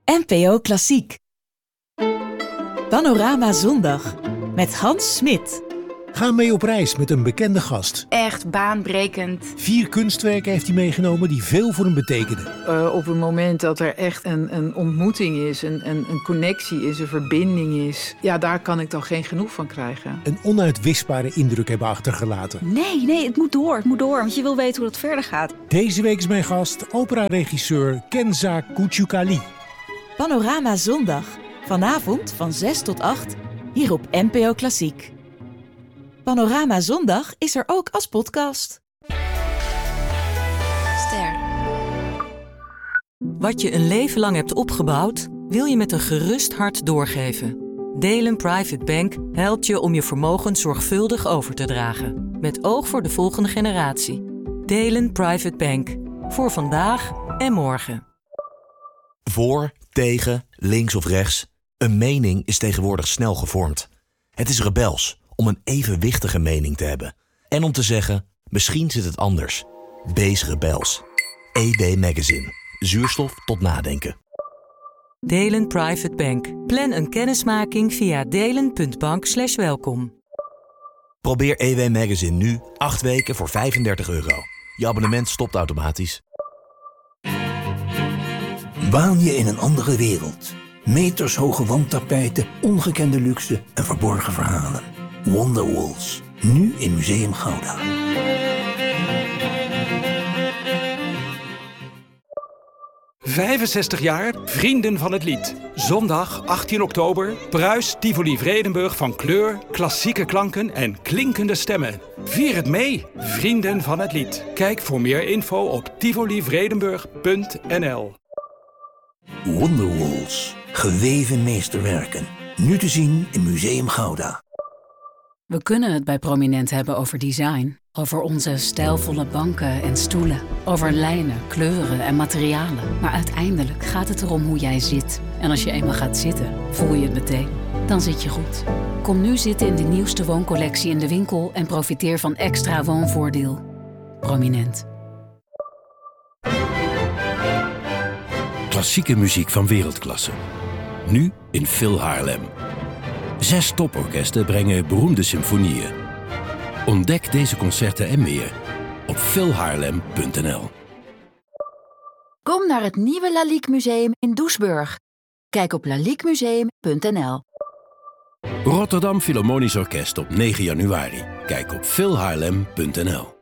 NPO Klassiek. Panorama Zondag met Hans Smit. Ga mee op reis met een bekende gast. Echt baanbrekend. 4 kunstwerken heeft hij meegenomen die veel voor hem betekenden. Op het moment dat er echt een ontmoeting is, een connectie is, een verbinding is, ja, daar kan ik dan geen genoeg van krijgen. Een onuitwisbare indruk hebben achtergelaten. Nee, het moet door, want je wil weten hoe dat verder gaat. Deze week is mijn gast operaregisseur Kenza Kuchukali. Panorama Zondag. Vanavond van 6 tot 8 hier op NPO Klassiek. Panorama Zondag is er ook als podcast. Ster. Wat je een leven lang hebt opgebouwd, wil je met een gerust hart doorgeven. Delen Private Bank helpt je om je vermogen zorgvuldig over te dragen. Met oog voor de volgende generatie. Delen Private Bank. Voor vandaag en morgen. Voor, tegen, links of rechts. Een mening is tegenwoordig snel gevormd. Het is rebels om een evenwichtige mening te hebben. En om te zeggen, misschien zit het anders. Wees rebels. EB Magazine. Zuurstof tot nadenken. Delen Private Bank. Plan een kennismaking via delen.bank/welkom. Probeer EW Magazine nu 8 weken voor €35. Je abonnement stopt automatisch. Waan je in een andere wereld. Metershoge wandtapijten, ongekende luxe en verborgen verhalen. Wonderwalls. Nu in Museum Gouda. ...65 jaar, Vrienden van het Lied. Zondag 18 oktober, Pruis Tivoli Vredenburg van kleur, klassieke klanken en klinkende stemmen. Vier het mee, Vrienden van het Lied. Kijk voor meer info op tivolivredenburg.nl. Wonderwalls. Geweven meesterwerken. Nu te zien in Museum Gouda. We kunnen het bij Prominent hebben over design. Over onze stijlvolle banken en stoelen. Over lijnen, kleuren en materialen. Maar uiteindelijk gaat het erom hoe jij zit. En als je eenmaal gaat zitten, voel je het meteen. Dan zit je goed. Kom nu zitten in de nieuwste wooncollectie in de winkel en profiteer van extra woonvoordeel. Prominent. Klassieke muziek van wereldklasse. Nu in Phil Haarlem. 6 toporkesten brengen beroemde symfonieën. Ontdek deze concerten en meer op philhaarlem.nl. Kom naar het nieuwe Lalique Museum in Doesburg. Kijk op laliquemuseum.nl. Rotterdam Philharmonisch Orkest op 9 januari. Kijk op philhaarlem.nl.